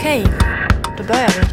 Okej, då börjar vi.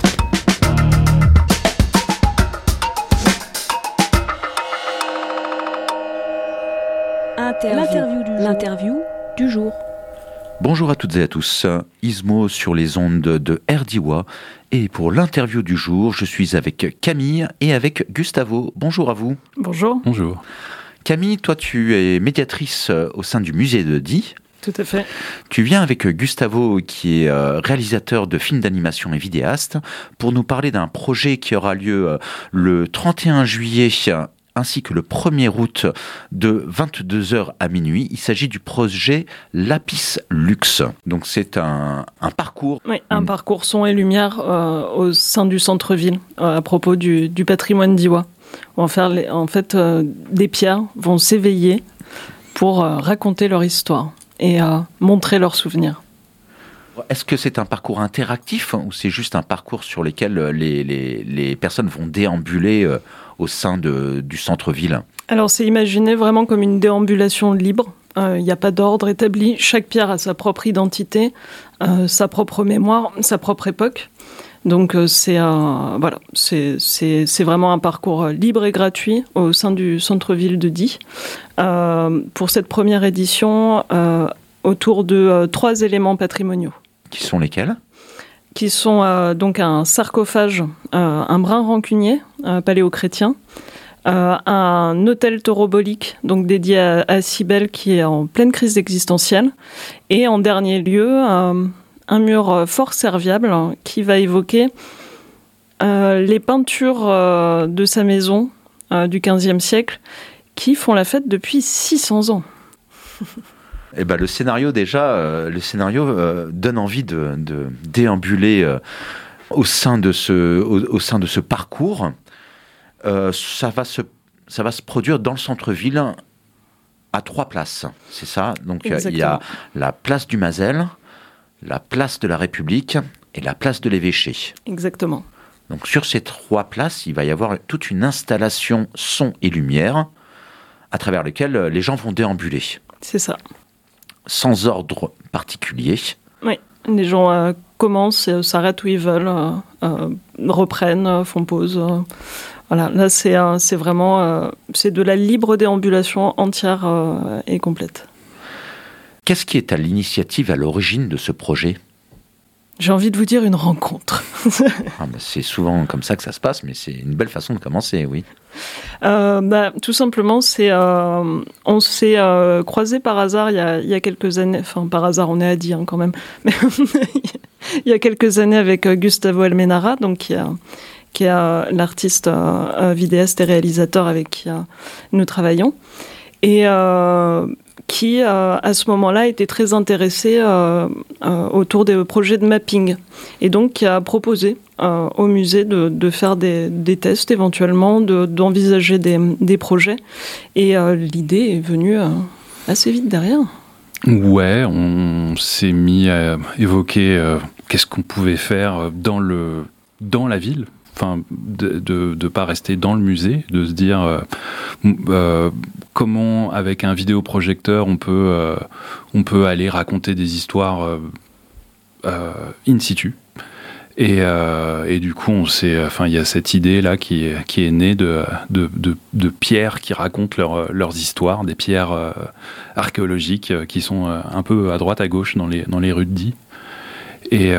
L'interview du jour. Bonjour à toutes et à tous, Ismo sur les ondes de RDIWA et pour l'interview du jour, je suis avec Camille et avec Gustavo. Bonjour à vous. Bonjour. Bonjour. Camille, toi tu es médiatrice au sein du musée de Die. Tout à fait. Tu viens avec Gustavo qui est réalisateur de films d'animation et vidéaste pour nous parler d'un projet qui aura lieu le 31 juillet ainsi que le 1er août de 22h à minuit. Il s'agit du projet Lapis Lux. Donc c'est un parcours. Oui, un parcours son et lumière au sein du centre-ville à propos du patrimoine d'Iwa. En fait, des pierres vont s'éveiller pour raconter leur histoire et montrer leurs souvenirs. Est-ce que c'est un parcours interactif ou c'est juste un parcours sur lequel les personnes vont déambuler au sein du centre-ville ? Alors c'est imaginé vraiment comme une déambulation libre. Il n'y a pas d'ordre établi. Chaque pierre a sa propre identité, sa propre mémoire, sa propre époque. Donc c'est vraiment un parcours libre et gratuit au sein du centre-ville de Die. Pour cette première édition, autour de 3 éléments patrimoniaux. Qui sont lesquels ? Qui sont donc un sarcophage, un brin rancunier, paléo-chrétien, un autel taurobolique, donc dédié à Cybèle qui est en pleine crise existentielle, et en dernier lieu, un mur fort serviable qui va évoquer les peintures de sa maison du XVe siècle qui font la fête depuis 600 ans. Eh ben, le scénario donne envie de déambuler au sein de ce parcours. Ça va se produire dans le centre-ville à 3 places, c'est ça. Donc il y a la place du Mazel, la place de la République et la place de l'Évêché. Exactement. Donc sur ces 3 places, il va y avoir toute une installation son et lumière à travers laquelle les gens vont déambuler. C'est ça. Sans ordre particulier. Oui, les gens commencent, s'arrêtent où ils veulent, reprennent, font pause. Voilà, là c'est vraiment c'est de la libre déambulation entière et complète. Qu'est-ce qui est à l'initiative, à l'origine de ce projet ? J'ai envie de vous dire une rencontre. C'est souvent comme ça que ça se passe, mais c'est une belle façon de commencer, oui. Tout simplement, on s'est croisés par hasard il y a quelques années. Enfin, par hasard, on est à Die quand même. Mais il y a quelques années avec Gustavo Almenara, donc qui est l'artiste vidéaste et réalisateur avec qui nous travaillons. Et qui, à ce moment-là, était très intéressé autour des projets de mapping. Et donc, qui a proposé au musée de faire des tests, éventuellement, d'envisager des projets. Et l'idée est venue assez vite derrière. Ouais, on s'est mis à évoquer qu'est-ce qu'on pouvait faire dans la ville. Enfin, de pas rester dans le musée, de se dire comment, avec un vidéoprojecteur, on peut aller raconter des histoires in situ. Et du coup, il y a cette idée là qui est née de pierres qui racontent leurs histoires, des pierres archéologiques qui sont un peu à droite à gauche dans les rues de Die. Et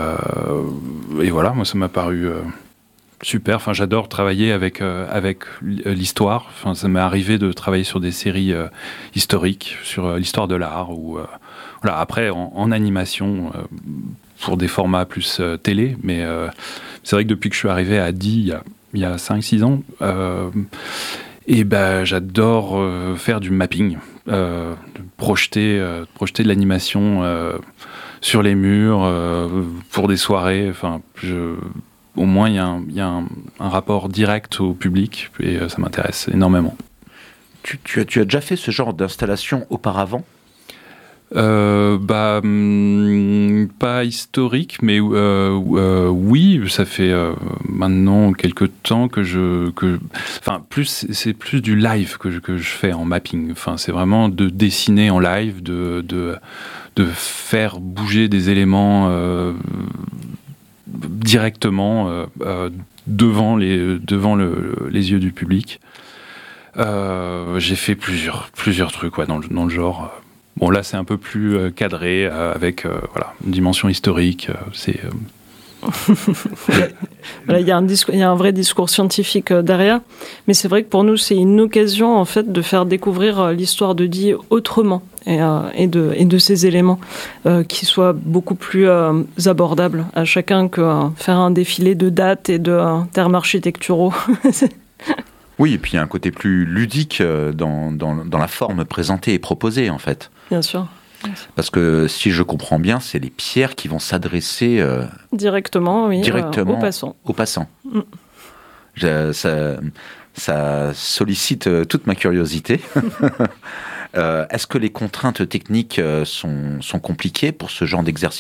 voilà, moi ça m'a paru super. Enfin, j'adore travailler avec l'histoire. Enfin, ça m'est arrivé de travailler sur des séries historiques, sur l'histoire de l'art, ou voilà. Après, en animation, pour des formats plus télé. Mais c'est vrai que depuis que je suis arrivé à Die, il y a 5-6 ans, j'adore faire du mapping, projeter de l'animation sur les murs pour des soirées. Enfin, au moins, il y a un rapport direct au public et ça m'intéresse énormément. Tu as déjà fait ce genre d'installation auparavant ? Pas historique, mais oui, ça fait maintenant quelques temps c'est plus du live que je fais en mapping. Enfin, c'est vraiment de dessiner en live, de faire bouger des éléments directement devant les yeux du public. J'ai fait plusieurs trucs dans le genre. Bon, là, c'est un peu plus cadré, avec une dimension historique. Voilà, il y a un vrai discours scientifique derrière, mais c'est vrai que pour nous, c'est une occasion en fait de faire découvrir l'histoire de Die autrement et de ces éléments qui soient beaucoup plus abordables à chacun que faire un défilé de dates et de termes architecturaux. Oui, et puis il y a un côté plus ludique dans la forme présentée et proposée, en fait. Bien sûr. Parce que si je comprends bien, c'est les pierres qui vont s'adresser directement aux passants. Ça sollicite toute ma curiosité. Est-ce que les contraintes techniques sont compliquées pour ce genre d'exercice ?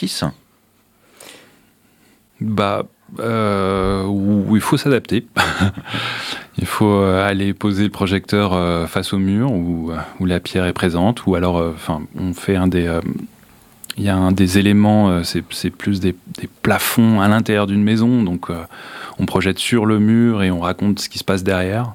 Où il faut s'adapter. Il faut aller poser le projecteur face au mur où la pierre est présente, ou alors on fait il y a un des éléments, c'est plus des plafonds à l'intérieur d'une maison, donc on projette sur le mur et on raconte ce qui se passe derrière.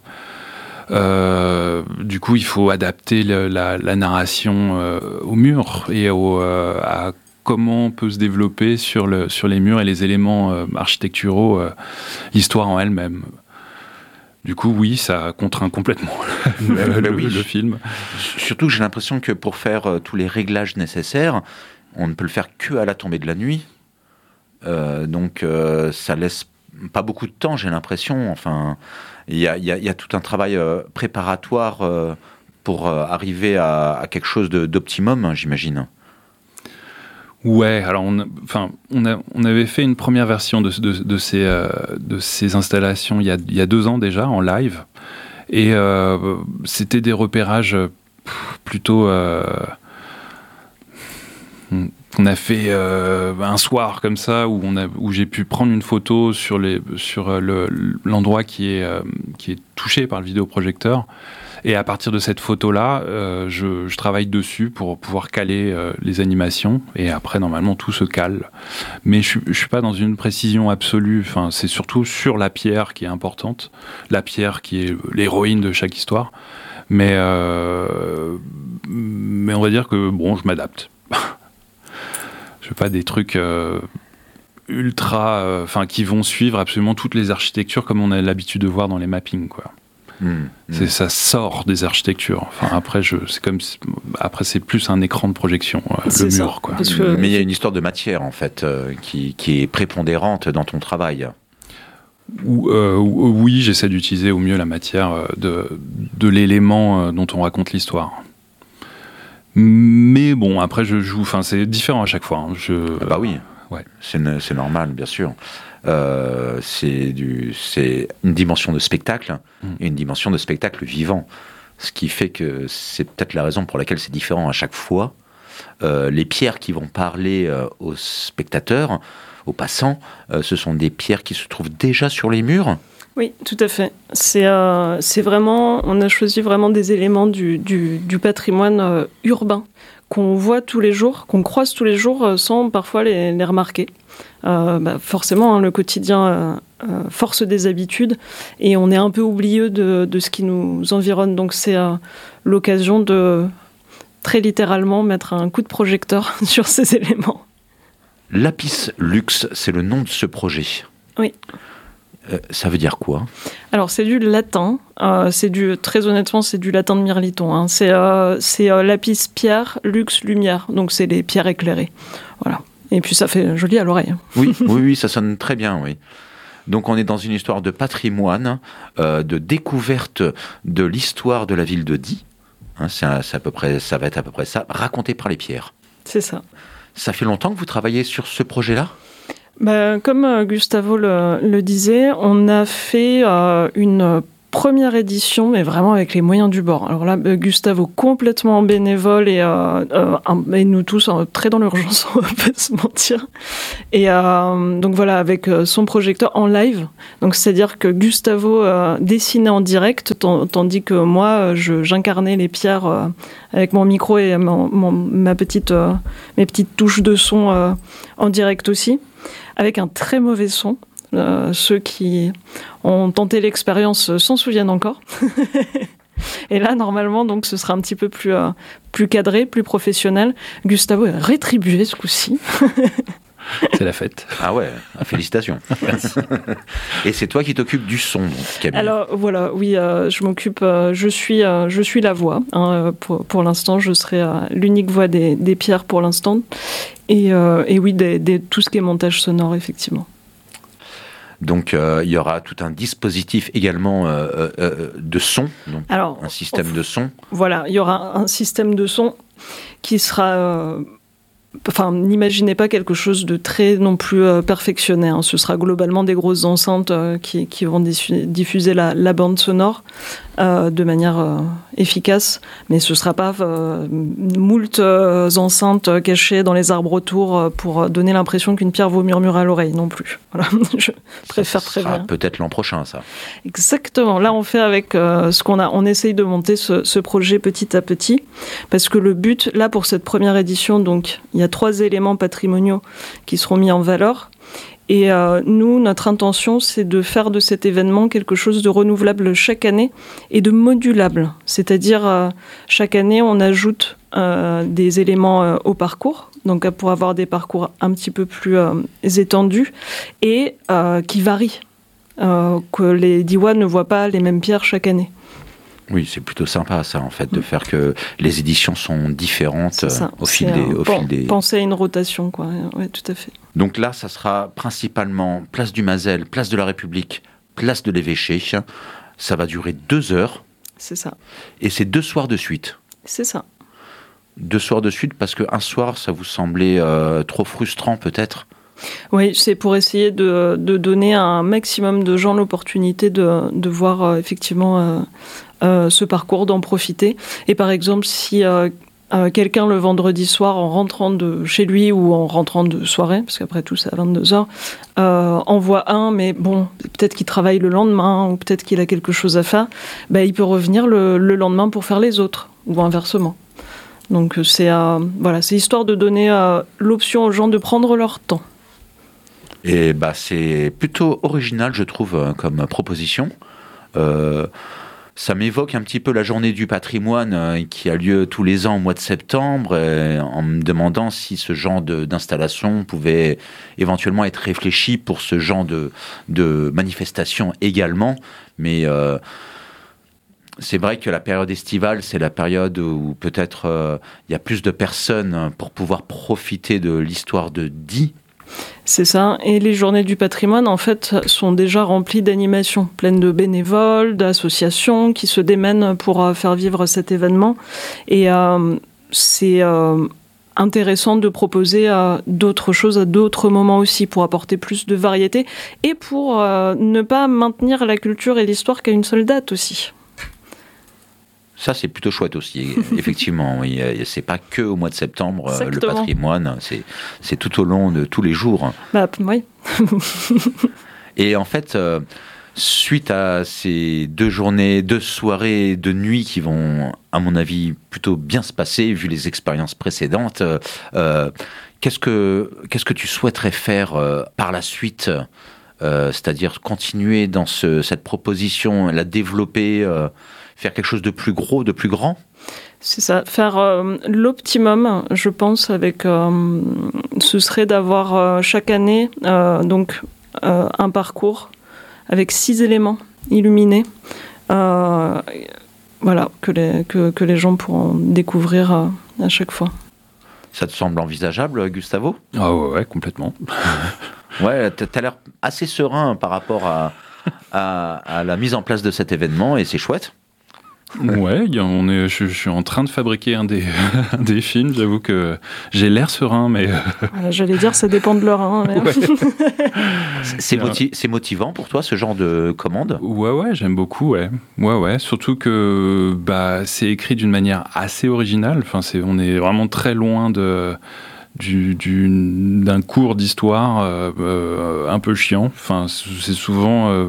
Du coup, il faut adapter la narration au mur et à comment on peut se développer sur les murs et les éléments architecturaux, l'histoire en elle-même. Du coup, oui, ça contraint complètement le film. Surtout, j'ai l'impression que pour faire tous les réglages nécessaires, on ne peut le faire que à la tombée de la nuit. Donc, ça laisse pas beaucoup de temps, j'ai l'impression. Enfin, il y a tout un travail préparatoire pour arriver à quelque chose d'optimum, j'imagine. Ouais, alors on avait fait une première version de ces installations il y a 2 ans déjà en live, et c'était des repérages plutôt qu'on a fait un soir comme ça où j'ai pu prendre une photo sur l'endroit qui est touché par le vidéoprojecteur. Et à partir de cette photo-là, je travaille dessus pour pouvoir caler les animations. Et après, normalement, tout se cale. Mais je suis pas dans une précision absolue. Enfin, c'est surtout sur la pierre qui est importante. La pierre qui est l'héroïne de chaque histoire. Mais on va dire que, je m'adapte. Je fais pas des trucs ultra... qui vont suivre absolument toutes les architectures comme on a l'habitude de voir dans les mappings, quoi. Ça sort des architectures. Après c'est plus un écran de projection, le mur, quoi. Mais il y a une histoire de matière, en fait, qui est prépondérante dans ton travail. Oui, j'essaie d'utiliser au mieux la matière de l'élément dont on raconte l'histoire. Mais bon, après je joue. C'est différent à chaque fois. Bah oui. Ouais. C'est normal, bien sûr. C'est une dimension de spectacle et une dimension de spectacle vivant. Ce qui fait que c'est peut-être la raison pour laquelle c'est différent à chaque fois. Les pierres qui vont parler aux spectateurs, aux passants, ce sont des pierres qui se trouvent déjà sur les murs. Oui, tout à fait. C'est vraiment, on a choisi vraiment des éléments du patrimoine urbain qu'on voit tous les jours, qu'on croise tous les jours sans parfois les remarquer. Forcément, le quotidien force des habitudes et on est un peu oublieux de ce qui nous environne. Donc c'est l'occasion de très littéralement mettre un coup de projecteur sur ces éléments. Lapis Lux, c'est le nom de ce projet. Oui. Ça veut dire quoi ? Alors c'est du latin, très honnêtement c'est du latin de Mirliton, hein. C'est lapis pierre, lux lumière, donc c'est les pierres éclairées, voilà. Et puis ça fait joli à l'oreille. Oui, ça sonne très bien, oui. Donc on est dans une histoire de patrimoine, de découverte de l'histoire de la ville de Die, hein, ça va être à peu près ça, raconté par les pierres. C'est ça. Ça fait longtemps que vous travaillez sur ce projet-là ? Comme Gustavo le disait, on a fait une première édition, mais vraiment avec les moyens du bord. Alors là, Gustavo complètement bénévole et nous tous très dans l'urgence, on va pas se mentir. Et donc voilà, avec son projecteur en live. Donc c'est-à-dire que Gustavo dessinait en direct, tandis que moi, j'incarnais les pierres avec mon micro et mes petites touches de son en direct aussi. avec un très mauvais son. Ceux qui ont tenté l'expérience s'en souviennent encore. Et là, normalement, donc, ce sera un petit peu plus cadré, plus professionnel. Gustavo est rétribué ce coup-ci. C'est la fête. Ah ouais, félicitations. Et c'est toi qui t'occupes du son, donc, Camille. Alors voilà, oui, je m'occupe, je suis la voix. Pour l'instant, je serai l'unique voix des Pierres pour l'instant. Et oui, tout ce qui est montage sonore, effectivement. Donc il y aura tout un dispositif également de son, donc alors, un système de son. Voilà, il y aura un système de son qui sera... Enfin, n'imaginez pas quelque chose de très non plus perfectionné. Hein. Ce sera globalement des grosses enceintes qui vont diffuser la bande sonore de manière efficace, mais ce ne sera pas moult enceintes cachées dans les arbres autour pour donner l'impression qu'une pierre vaut murmurer à l'oreille non plus. Voilà, je préfère très bien. Peut-être l'an prochain, ça. Exactement. Là, on fait avec ce qu'on a. On essaye de monter ce projet petit à petit, parce que le but, là, pour cette première édition, donc, il y a 3 éléments patrimoniaux qui seront mis en valeur. Et nous, notre intention, c'est de faire de cet événement quelque chose de renouvelable chaque année et de modulable. C'est-à-dire, chaque année, on ajoute des éléments au parcours, donc pour avoir des parcours un petit peu plus étendus et qui varient, que les Diois ne voient pas les mêmes pierres chaque année. Oui, c'est plutôt sympa, ça, en fait, de faire que les éditions sont différentes au fil des... Penser à une rotation, quoi. Oui, tout à fait. Donc là, ça sera principalement place du Mazel, place de la République, place de l'Évêché. Ça va durer 2 heures. C'est ça. Et c'est 2 soirs de suite. C'est ça. 2 soirs de suite, parce qu'un soir, ça vous semblait trop frustrant, peut-être ? Oui, c'est pour essayer de donner à un maximum de gens l'opportunité de voir effectivement ce parcours, d'en profiter. Et par exemple, si quelqu'un le vendredi soir, en rentrant de chez lui ou en rentrant de soirée, parce qu'après tout c'est à 22h, en voit un, mais bon, peut-être qu'il travaille le lendemain ou peut-être qu'il a quelque chose à faire, il peut revenir le lendemain pour faire les autres, ou inversement. Donc c'est histoire de donner l'option aux gens de prendre leur temps. Et c'est plutôt original, je trouve, comme proposition. Ça m'évoque un petit peu la journée du patrimoine qui a lieu tous les ans au mois de septembre, en me demandant si ce genre d'installation pouvait éventuellement être réfléchi pour ce genre de manifestation également. Mais c'est vrai que la période estivale, c'est la période où peut-être il y a plus de personnes pour pouvoir profiter de l'histoire de Die. C'est ça, et les journées du patrimoine, en fait, sont déjà remplies d'animations, pleines de bénévoles, d'associations qui se démènent pour faire vivre cet événement. Et c'est intéressant de proposer d'autres choses à d'autres moments aussi, pour apporter plus de variété, et pour ne pas maintenir la culture et l'histoire qu'à une seule date aussi. Ça, c'est plutôt chouette aussi, effectivement. Oui. C'est pas que au mois de septembre, le patrimoine, c'est tout au long de tous les jours. Oui. Et en fait, suite à ces 2 journées, 2 soirées, 2 nuits qui vont, à mon avis, plutôt bien se passer, vu les expériences précédentes, qu'est-ce que tu souhaiterais faire par la suite, c'est-à-dire continuer dans cette proposition, la développer, faire quelque chose de plus gros, de plus grand ? C'est ça, faire l'optimum, je pense, avec ce serait d'avoir chaque année un parcours avec 6 éléments illuminés, que les gens pourront découvrir à chaque fois. Ça te semble envisageable, Gustavo ? Ah ouais, complètement. Ouais, t'as l'air assez serein par rapport à la mise en place de cet événement, et c'est chouette. Ouais, je suis en train de fabriquer un des films. J'avoue que j'ai l'air serein, mais... J'allais dire, ça dépend de l'heure. Hein, mais... Ouais. C'est motivant pour toi, ce genre de commande ? Ouais, j'aime beaucoup, ouais. Surtout que c'est écrit d'une manière assez originale. Enfin, on est vraiment très loin d'un cours d'histoire un peu chiant. Enfin, c'est souvent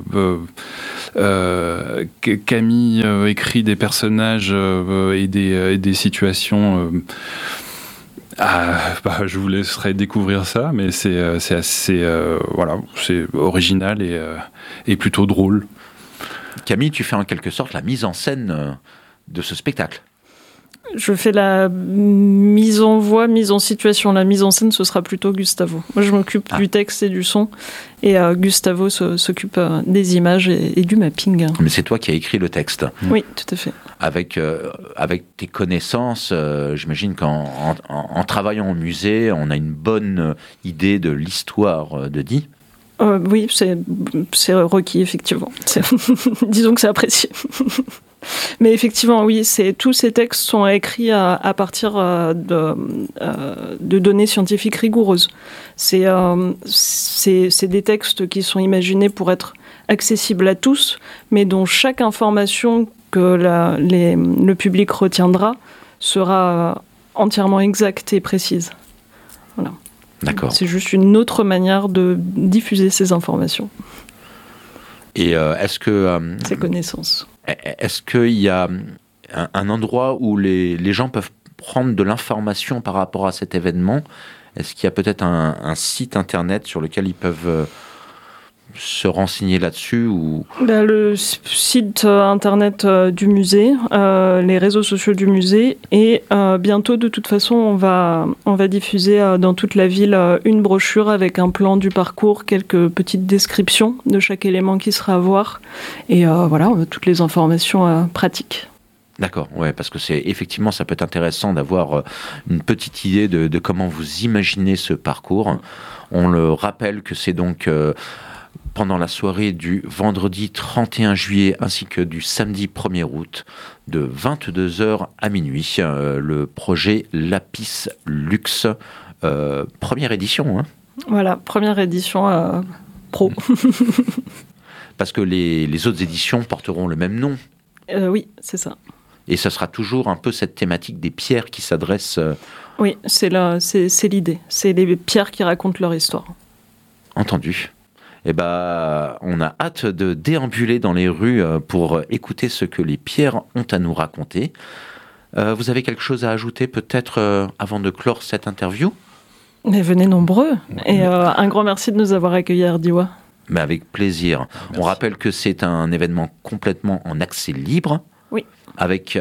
Camille écrit des personnages et des situations Je vous laisserai découvrir ça, mais c'est assez c'est original et plutôt drôle. Camille, tu fais en quelque sorte la mise en scène de ce spectacle. Je fais la mise en voix, mise en situation. La mise en scène, ce sera plutôt Gustavo. Moi, je m'occupe du texte et du son, et Gustavo s'occupe des images et du mapping. Mais c'est toi qui as écrit le texte. Oui, tout à fait. Avec tes connaissances, j'imagine qu'en travaillant au musée, on a une bonne idée de l'histoire de Die. Oui, c'est requis, effectivement. Disons que c'est apprécié. Mais effectivement, oui, tous ces textes sont écrits à partir de données scientifiques rigoureuses. C'est des textes qui sont imaginés pour être accessibles à tous, mais dont chaque information que le public retiendra sera entièrement exacte et précise. Voilà. D'accord. C'est juste une autre manière de diffuser ces informations. Et est-ce que... ces connaissances. Est-ce qu'il y a un endroit où les gens peuvent prendre de l'information par rapport à cet événement ? Est-ce qu'il y a peut-être un site internet sur lequel ils peuvent se renseigner là-dessus ou... Le site internet du musée, les réseaux sociaux du musée, et bientôt, de toute façon, on va diffuser dans toute la ville une brochure avec un plan du parcours, quelques petites descriptions de chaque élément qui sera à voir, et voilà, on a toutes les informations pratiques. D'accord, ouais, parce que effectivement, ça peut être intéressant d'avoir une petite idée de comment vous imaginez ce parcours. On le rappelle que c'est donc... pendant la soirée du vendredi 31 juillet ainsi que du samedi 1er août de 22h à minuit. Le projet Lapis Luxe, première édition. Hein. Voilà, première édition pro. Parce que les autres éditions porteront le même nom. Oui, c'est ça. Et ça sera toujours un peu cette thématique des pierres qui s'adresse... Oui, c'est l'idée. C'est les pierres qui racontent leur histoire. Entendu. Eh ben, on a hâte de déambuler dans les rues pour écouter ce que les pierres ont à nous raconter. Vous avez quelque chose à ajouter peut-être avant de clore cette interview ? Mais venez nombreux. Et un grand merci de nous avoir accueillis à Ardiwa. Mais avec plaisir. Merci. On rappelle que c'est un événement complètement en accès libre. Oui. Avec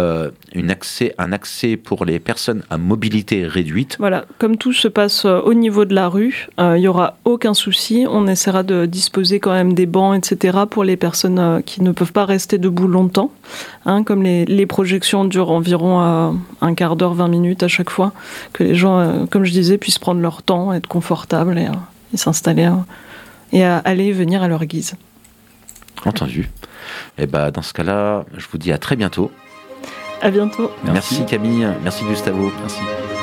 un accès pour les personnes à mobilité réduite. Voilà, comme tout se passe au niveau de la rue, il n'y aura aucun souci. On essaiera de disposer quand même des bancs, etc. pour les personnes qui ne peuvent pas rester debout longtemps. Comme les projections durent environ un quart d'heure, 20 minutes à chaque fois. Que les gens, comme je disais, puissent prendre leur temps, être confortables et s'installer et aller et venir à leur guise. Entendu. Et ben, dans ce cas-là, je vous dis à très bientôt. À bientôt. Merci Camille, merci Gustavo. Merci.